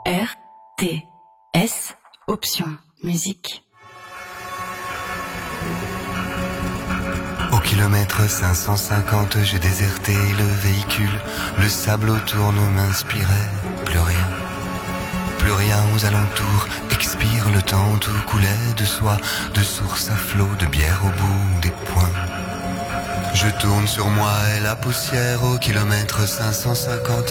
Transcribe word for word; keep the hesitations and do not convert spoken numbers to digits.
R T S, option musique. Au kilomètre cinq cent cinquante, j'ai déserté le véhicule. Le sable autour ne m'inspirait plus rien. Plus rien aux alentours, expire le temps, tout coulait de soie, de source à flot, de bière au bout des poings. Je tourne sur moi et la poussière au kilomètre cinq cent cinquante.